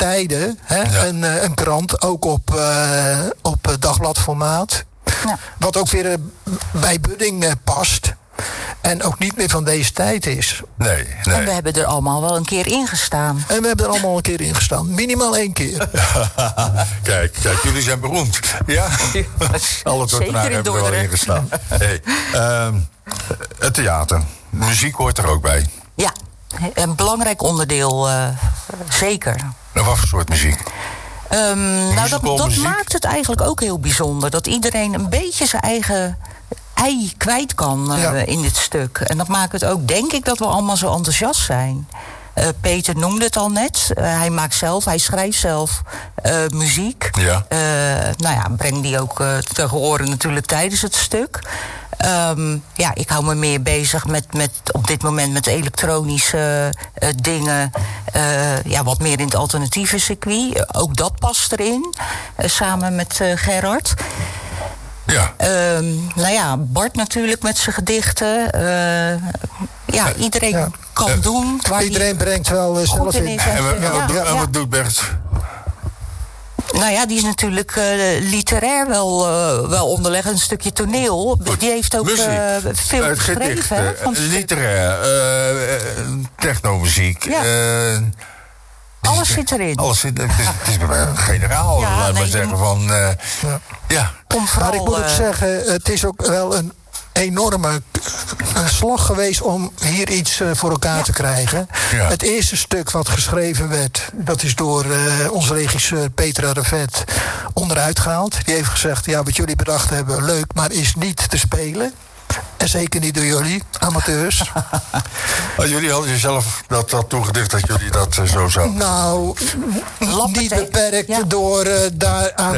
tijden. Hè? Een krant, ook op dagbladformaat. Ja. Wat ook weer bij Budding past. En ook niet meer van deze tijd is. Nee. En we hebben er allemaal wel een keer in gestaan. Minimaal 1 keer. Kijk, jullie zijn beroemd. Ja? Alle Dordtenaren hebben er wel in gestaan. Hey, het theater. Muziek hoort er ook bij. Ja, een belangrijk onderdeel, zeker. En wat voor soort muziek? Dat maakt het eigenlijk ook heel bijzonder. Dat iedereen een beetje zijn eigen ei kwijt kan in dit stuk. En dat maakt het ook, denk ik, dat we allemaal zo enthousiast zijn. Peter noemde het al net. Hij schrijft zelf muziek. Ja. Brengt die ook te horen natuurlijk tijdens het stuk. Ik hou me meer bezig met op dit moment met elektronische dingen. Wat meer in het alternatieve circuit. Ook dat past erin. Samen met Gerard. Ja. Bart natuurlijk met zijn gedichten. Iedereen kan doen. Iedereen brengt wel zelf in. En wat doet Bert? Die is natuurlijk literair wel onderlegd. Een stukje toneel. Die heeft ook veel geschreven. Literair, technomuziek. Ja. Alles zit erin. Het is generaal, laat maar zeggen. Maar ik moet ook zeggen, het is ook wel een enorme slag geweest om hier iets voor elkaar te krijgen. Ja. Het eerste stuk wat geschreven werd, dat is door onze regisseur Petra Revet onderuit gehaald. Die heeft gezegd, wat jullie bedacht hebben, leuk, maar is niet te spelen. En zeker niet door jullie, amateurs. Jullie hadden jezelf dat toegedicht dat jullie dat zo zouden? Nou, niet beperkt door daar aan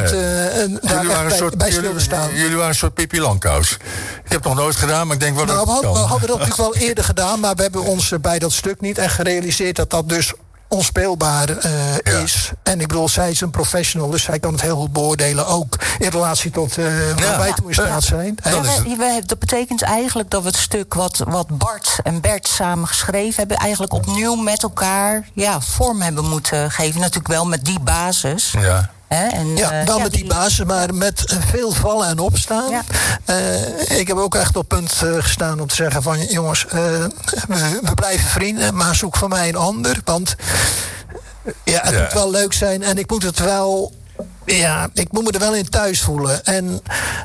bij stil te staan. Jullie waren een soort Pippi Langkous. Ik heb het nog nooit gedaan, maar ik denk wel dat het kan. We hadden dat natuurlijk wel eerder gedaan, maar we hebben ons bij dat stuk niet echt gerealiseerd dat dat dus onspelbaar is. En ik bedoel, zij is een professional, dus zij kan het heel goed beoordelen, ook in relatie tot waar wij toe in staat zijn. Dat betekent eigenlijk dat we het stuk wat Bart en Bert samen geschreven hebben, eigenlijk opnieuw met elkaar vorm hebben moeten geven. Natuurlijk wel met die basis. Ja. Wel met die basis, maar met veel vallen en opstaan. Ja. Ik heb ook echt op punt gestaan om te zeggen van jongens, we blijven vrienden, maar zoek van mij een ander. Want het moet wel leuk zijn en ik moet het wel. Ik moet me er wel in thuis voelen. En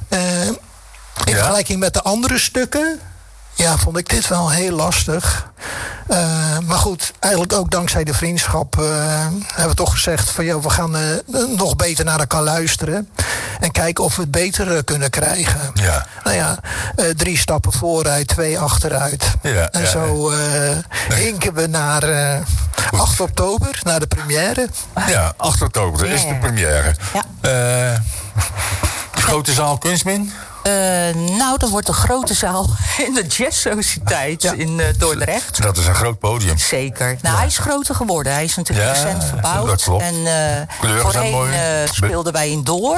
in vergelijking met de andere stukken, vond ik dit wel heel lastig. Maar goed, eigenlijk ook dankzij de vriendschap hebben we toch gezegd van we gaan nog beter naar elkaar luisteren. En kijken of we het beter kunnen krijgen. Ja. 3 stappen vooruit, 2 achteruit. Ja, en zo hinken we naar 8 oktober, naar de première. Ja, 8 oktober is de première. Ja. Grote zaal Kunstmin? Dat wordt een grote zaal in de Jazz Sociëteit in Dordrecht. Dat is een groot podium. Zeker. Hij is groter geworden. Hij is natuurlijk recent verbouwd. Dat klopt. En voorheen speelden wij in Door.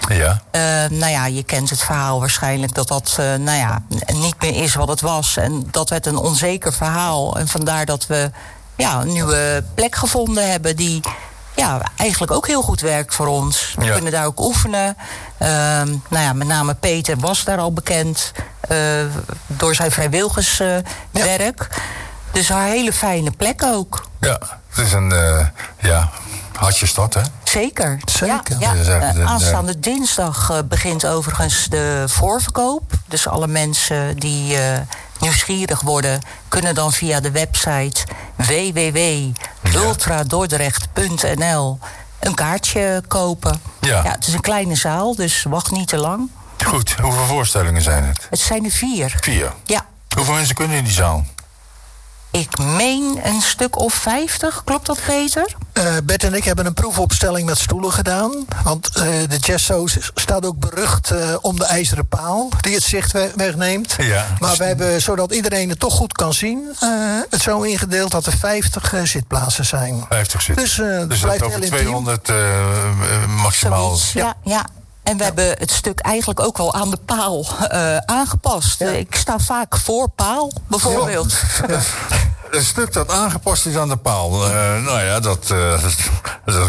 Ja. Je kent het verhaal waarschijnlijk dat niet meer is wat het was. En dat werd een onzeker verhaal. En vandaar dat we een nieuwe plek gevonden hebben die eigenlijk ook heel goed werkt voor ons. We kunnen daar ook oefenen. Met name Peter was daar al bekend door zijn vrijwilligerswerk. Dus een hele fijne plek ook. Ja, het is een hartje stad, hè? Zeker. Ja. Aanstaande dinsdag begint overigens de voorverkoop. Dus alle mensen die nieuwsgierig worden, kunnen dan via de website www.ultradordrecht.nl een kaartje kopen. Ja, het is een kleine zaal, dus wacht niet te lang. Goed, hoeveel voorstellingen zijn het? Het zijn er 4. 4? Ja. Hoeveel mensen kunnen in die zaal? Ik meen een stuk of 50, klopt dat, Peter? Bert en ik hebben een proefopstelling met stoelen gedaan. Want de jazzshow staat ook berucht om de ijzeren paal die het zicht wegneemt. Ja. Maar we hebben, zodat iedereen het toch goed kan zien, het zo ingedeeld dat er 50 zitplaatsen zijn. 50 zitten. Dus blijft dat over 200 maximaal. Ja. En we hebben het stuk eigenlijk ook wel aan de paal aangepast. Ja. Ik sta vaak voor paal, bijvoorbeeld. Ja. Een stuk dat aangepast is aan de paal. Dat